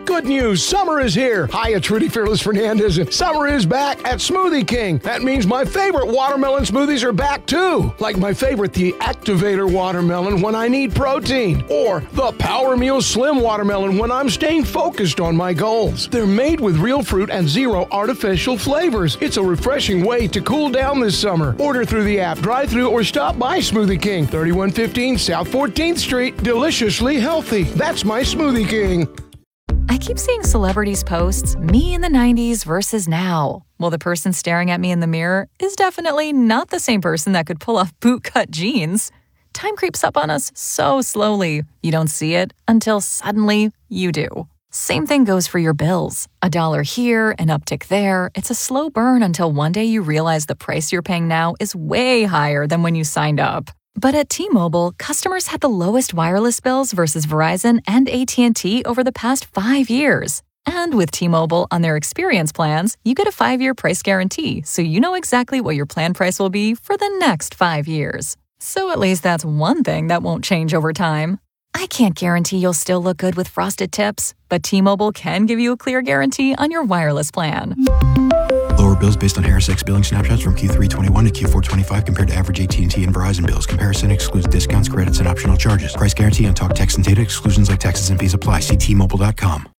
Good news, summer is here. Hi, it's Rudy Fearless Fernandez, and summer is back at Smoothie King. That means my favorite watermelon smoothies are back too. Like my favorite, the Activator Watermelon when I need protein. Or the Power Meal Slim Watermelon when I'm staying focused on my goals. They're made with real fruit and zero artificial flavors. It's a refreshing way to cool down this summer. Order through the app, drive-thru, or stop by Smoothie King, 3115 South 14th Street. Deliciously healthy. That's my Smoothie King. I keep seeing celebrities posts, me in the 90s versus now. Well, the person staring at me in the mirror is definitely not the same person that could pull off bootcut jeans. Time creeps up on us so slowly. You don't see it until suddenly you do. Same thing goes for your bills. $1 here, an uptick there. It's a slow burn until one day you realize the price you're paying now is way higher than when you signed up. But at T-Mobile, customers had the lowest wireless bills versus Verizon and AT&T over the past 5 years. And with T-Mobile on their experience plans, you get a 5-year price guarantee, so you know exactly what your plan price will be for the next 5 years. So at least that's one thing that won't change over time. I can't guarantee you'll still look good with frosted tips, but T-Mobile can give you a clear guarantee on your wireless plan. Lower bills based on HarrisX billing snapshots from Q321 to Q425 compared to average AT&T and Verizon bills. Comparison excludes discounts, credits, and optional charges. Price guarantee on talk, text, and data. Exclusions like taxes and fees apply. See T-Mobile.com.